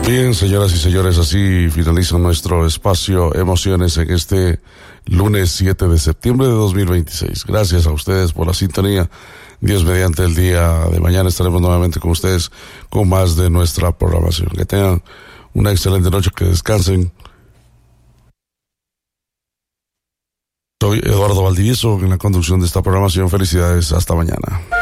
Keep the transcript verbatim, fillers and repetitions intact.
Bien, señoras y señores, así finaliza nuestro espacio Emociones en este lunes siete de septiembre de dos mil veintiséis. Gracias a ustedes por la sintonía. Dios mediante, el día de mañana estaremos nuevamente con ustedes con más de nuestra programación. Que tengan una excelente noche, que descansen. Soy Eduardo Valdivieso en la conducción de esta programación. Felicidades, hasta mañana.